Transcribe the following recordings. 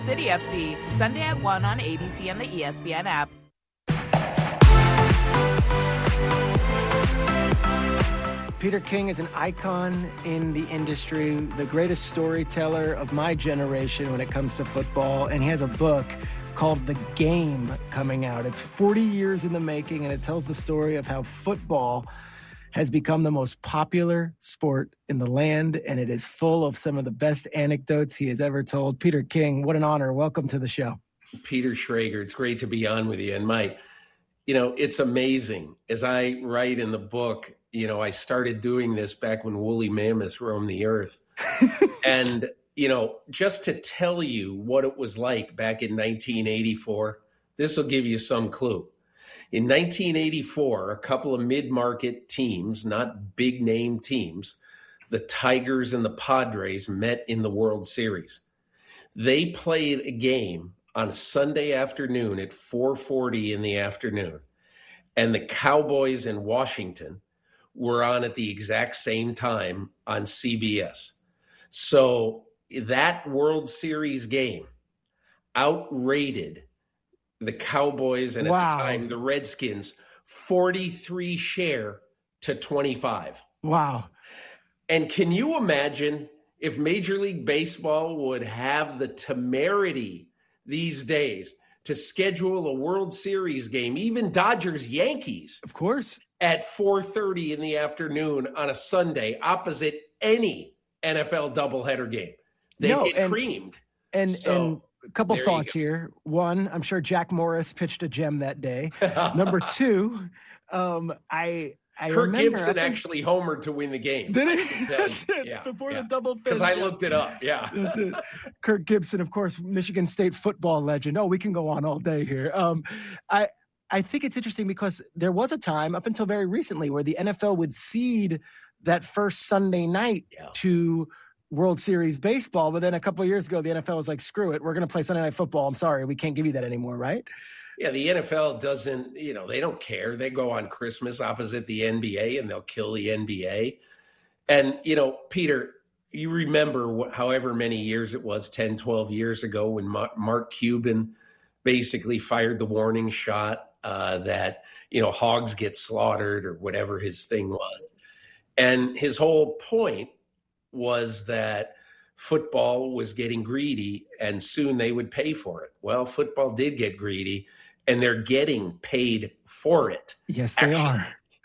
City FC, Sunday at 1 on ABC and the ESPN app. Peter King is an icon in the industry, the greatest storyteller of my generation when it comes to football, and he has a book called The Game coming out. It's 40 years in the making, and it tells the story of how football has become the most popular sport in the land, and it is full of some of the best anecdotes he has ever told. Peter King, what an honor. Welcome to the show. Peter Schrager, it's great to be on with you. And Mike, it's amazing. As I write in the book, I started doing this back when woolly mammoths roamed the earth. And, just to tell you what it was like back in 1984, this will give you some clue. In 1984, a couple of mid-market teams, not big-name teams, the Tigers and the Padres met in the World Series. They played a game on Sunday afternoon at 4:40 in the afternoon, and the Cowboys in Washington were on at the exact same time on CBS. So that World Series game outrated the Cowboys and at the time the Redskins 43 share to 25. Wow. And can you imagine if Major League Baseball would have the temerity these days to schedule a World Series game, even Dodgers-Yankees, of course, at 4:30 in the afternoon on a Sunday opposite any NFL doubleheader game? They get creamed. And a couple thoughts here. One, I'm sure Jack Morris pitched a gem that day. Number two, I Kirk Gibson actually homered to win the game. Did he? That's it. Yeah, Before the double fist. Because I looked it up. Yeah. That's it. Kirk Gibson, of course, Michigan State football legend. Oh, we can go on all day here. I think it's interesting because there was a time up until very recently where the NFL would cede that first Sunday night to World Series baseball. But then a couple of years ago, the NFL was like, screw it. We're going to play Sunday Night Football. I'm sorry. We can't give you that anymore, right? Yeah, the NFL doesn't, they don't care. They go on Christmas opposite the NBA and they'll kill the NBA. And, Peter, you remember however many years it was, 10, 12 years ago when Mark Cuban basically fired the warning shot that, hogs get slaughtered or whatever his thing was. And his whole point was that football was getting greedy and soon they would pay for it. Well, football did get greedy and they're getting paid for it. Yes, they are.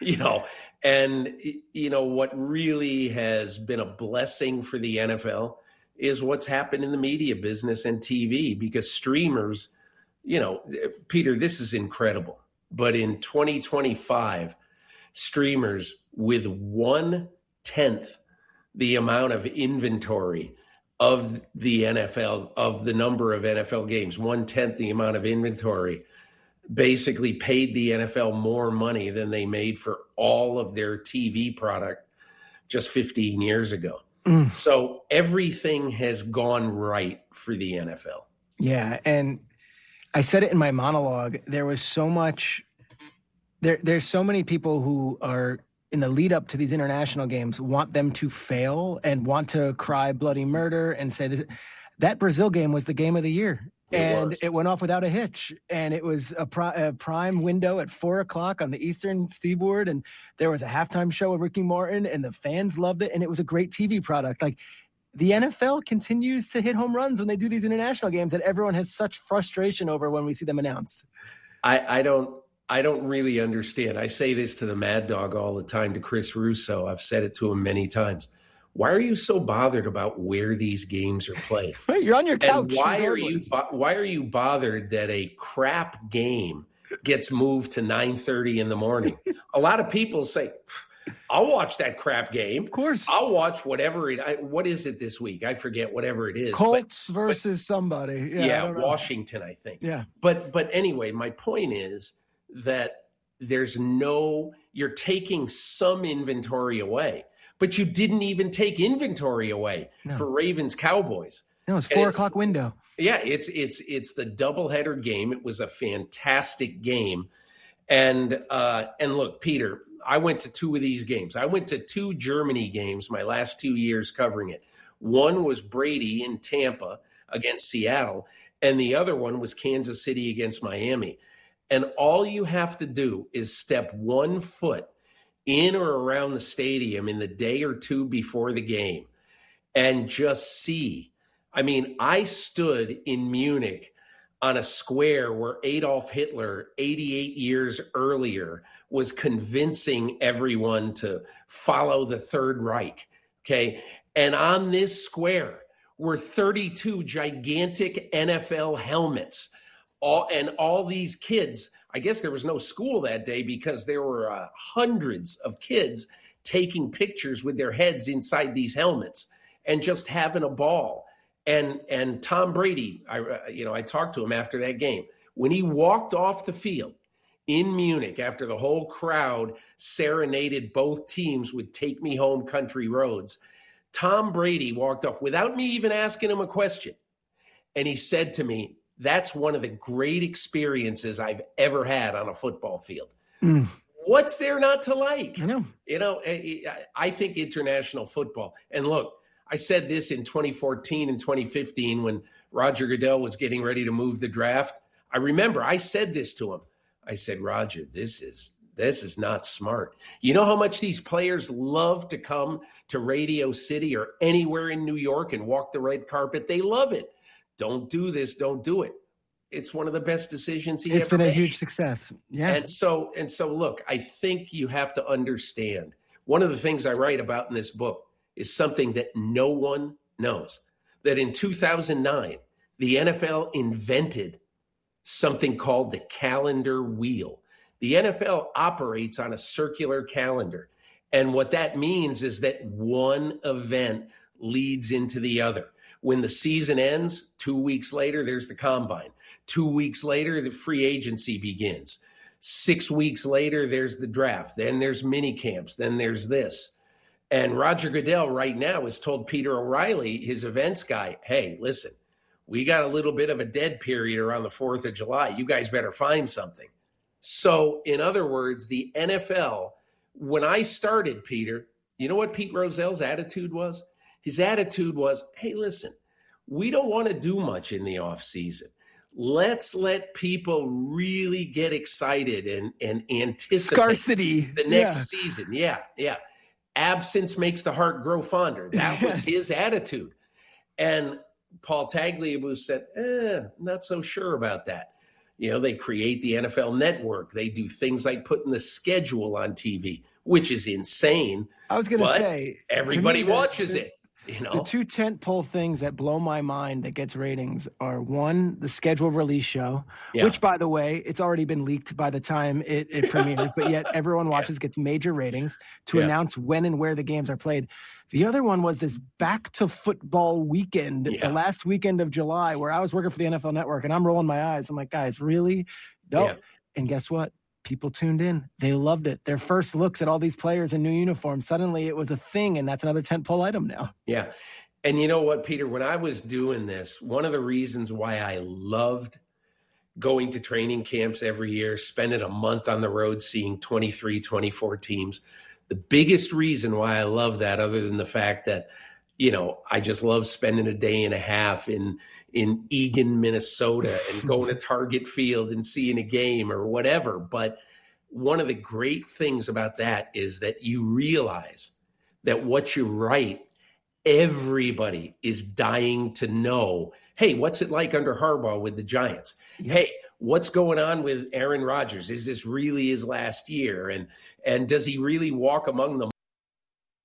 What really has been a blessing for the NFL is what's happened in the media business and TV, because streamers, Peter, this is incredible. But in 2025, streamers with 1/10 the amount of inventory of the NFL, of the number of NFL games, 1/10 the amount of inventory, basically paid the NFL more money than they made for all of their TV product just 15 years ago. So everything has gone right for the NFL. Yeah, and I said it in my monologue. There was so much there's so many people who are in the lead up to these international games want them to fail and want to cry bloody murder and say this. That Brazil game was the game of the year. It went off without a hitch. And it was a prime window at 4:00 on the Eastern Seaboard. And there was a halftime show of Ricky Martin and the fans loved it. And it was a great TV product. Like, the NFL continues to hit home runs when they do these international games that everyone has such frustration over when we see them announced. I don't really understand. I say this to the Mad Dog all the time, to Chris Russo. I've said it to him many times. Why are you so bothered about where these games are played? Right, you're on your couch. And why are you bothered that a crap game gets moved to 9:30 in the morning? A lot of people say, I'll watch that crap game. Of course. I'll watch whatever what is it this week? I forget whatever it is. Colts versus somebody. Yeah, Washington, I think. Yeah. But anyway, my point is that you're taking some inventory away, but you didn't even take inventory away for Ravens Cowboys. No, it's 4:00 window. Yeah, it's the doubleheader game. It was a fantastic game. And look, Peter, I went to two of these games. I went to two Germany games my last 2 years covering it. One was Brady in Tampa against Seattle, and the other one was Kansas City against Miami. And all you have to do is step 1 foot in or around the stadium in the day or two before the game and just see. I mean, I stood in Munich on a square where Adolf Hitler, 88 years earlier, was convincing everyone to follow the Third Reich, okay? And on this square were 32 gigantic NFL helmets. All these kids, I guess there was no school that day because there were hundreds of kids taking pictures with their heads inside these helmets and just having a ball. And Tom Brady, I talked to him after that game. When he walked off the field in Munich after the whole crowd serenaded both teams with "Take Me Home, Country Roads," Tom Brady walked off without me even asking him a question. And he said to me, "That's one of the great experiences I've ever had on a football field." What's there not to like? I know. I think international football. And look, I said this in 2014 and 2015 when Roger Goodell was getting ready to move the draft. I remember I said this to him. I said, "Roger, this is not smart. You know how much these players love to come to Radio City or anywhere in New York and walk the red carpet? They love it. Don't do this. Don't do it." It's one of the best decisions he ever made. It's been a huge success. Yeah. And so look, I think you have to understand. One of the things I write about in this book is something that no one knows. That in 2009, the NFL invented something called the calendar wheel. The NFL operates on a circular calendar. And what that means is that one event leads into the other. When the season ends, 2 weeks later, there's the combine. 2 weeks later, the free agency begins. 6 weeks later, there's the draft. Then there's mini camps. Then there's this. And Roger Goodell right now has told Peter O'Reilly, his events guy, "Hey, listen, we got a little bit of a dead period around the 4th of July. You guys better find something." So in other words, the NFL, when I started, Peter, you know what Pete Rozell's attitude was? His attitude was, "Hey, listen, we don't want to do much in the off season. Let's let people really get excited and anticipate Scarcity. The next season." Yeah. Absence makes the heart grow fonder. That was his attitude. And Paul Tagliabue said, not so sure about that. They create the NFL Network. They do things like putting the schedule on TV, which is insane. I was going to say, everybody watches it. The two tentpole things that blow my mind that gets ratings are, one, the schedule release show, which, by the way, it's already been leaked by the time it premiered, but yet everyone watches, gets major ratings to announce when and where the games are played. The other one was this back to football weekend, the last weekend of July, where I was working for the NFL Network, and I'm rolling my eyes. I'm like, guys, really? No. Yeah. And guess what? People tuned in. They loved it. Their first looks at all these players in new uniforms. Suddenly it was a thing, and that's another tentpole item now. Yeah. And you know what, Peter, when I was doing this, one of the reasons why I loved going to training camps every year, spending a month on the road seeing 23, 24 teams, the biggest reason why I love that, other than the fact that, I just love spending a day and a half in Eagan, Minnesota, and going to Target Field and seeing a game or whatever. But one of the great things about that is that you realize that what you write, everybody is dying to know, hey, what's it like under Harbaugh with the Giants? Yeah. Hey, what's going on with Aaron Rodgers? Is this really his last year? And does he really walk among the